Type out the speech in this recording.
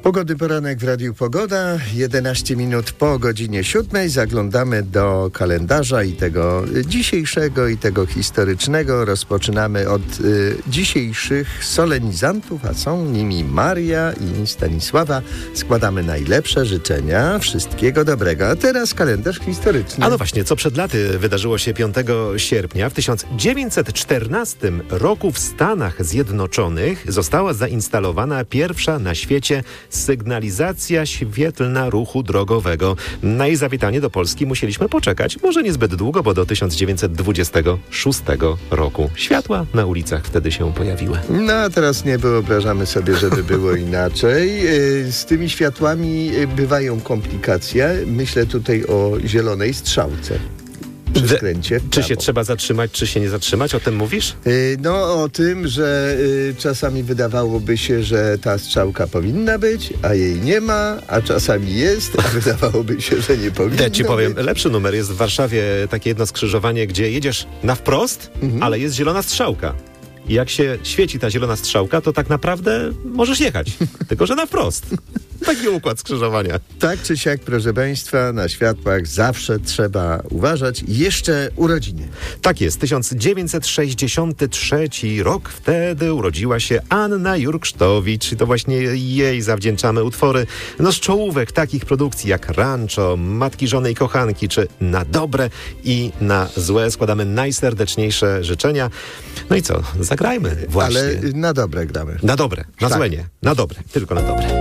Pogodny poranek w Radiu Pogoda, 11 minut po godzinie 7. Zaglądamy do kalendarza i tego dzisiejszego, i tego historycznego. Rozpoczynamy od dzisiejszych solenizantów, a są nimi Maria i Stanisława. Składamy najlepsze życzenia, wszystkiego dobrego. A teraz kalendarz historyczny. A no właśnie, co przed laty wydarzyło się 5 sierpnia. W 1914 roku w Stanach Zjednoczonych została zainstalowana pierwsza na świecie sygnalizacja świetlna ruchu drogowego. Na jej zawitanie do Polski musieliśmy poczekać, może niezbyt długo, bo do 1926 roku. Światła na ulicach wtedy się pojawiły. No a teraz nie wyobrażamy sobie, żeby było inaczej. Z tymi światłami bywają komplikacje. Myślę tutaj o zielonej strzałce. Przy skręcie czy się trzeba zatrzymać, czy się nie zatrzymać? O tym mówisz? No o tym, że czasami wydawałoby się, że ta strzałka powinna być, a jej nie ma, a czasami jest, a wydawałoby się, że nie powinna Ja ci powiem, być. lepszy numer jest w Warszawie takie jedno skrzyżowanie, gdzie jedziesz na wprost, ale jest zielona strzałka. I jak się świeci ta zielona strzałka, to tak naprawdę możesz jechać, tylko że na wprost. Taki układ skrzyżowania. Tak czy siak, proszę Państwa, na światłach zawsze trzeba uważać. Jeszcze urodziny. Tak jest, 1963 rok, wtedy urodziła się Anna Jurksztowicz i to właśnie jej zawdzięczamy utwory z czołówek takich produkcji jak Rancho, Matki, Żony i Kochanki, czy Na dobre i na złe. Składamy najserdeczniejsze życzenia. No i co, zagrajmy właśnie. Ale na dobre gramy. Na dobre, na Tak. złe nie, na dobre, tylko na dobre.